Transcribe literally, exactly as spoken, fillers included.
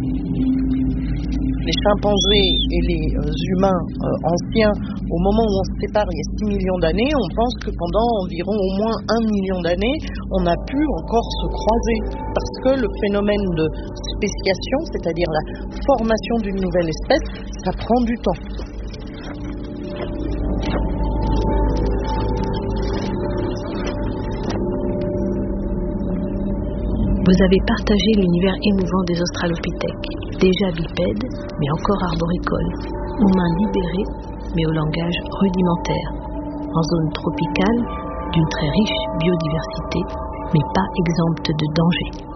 Les chimpanzés et les euh, humains euh, anciens, au moment où on se sépare il y a six millions d'années, on pense que pendant environ au moins un million d'années, on a pu encore se croiser. Parce que le phénomène de spéciation, c'est-à-dire la formation d'une nouvelle espèce, ça prend du temps. Vous avez partagé l'univers émouvant des australopithèques, déjà bipèdes, mais encore arboricoles, aux mains libérées, mais au langage rudimentaire, en zone tropicale, d'une très riche biodiversité, mais pas exempte de danger.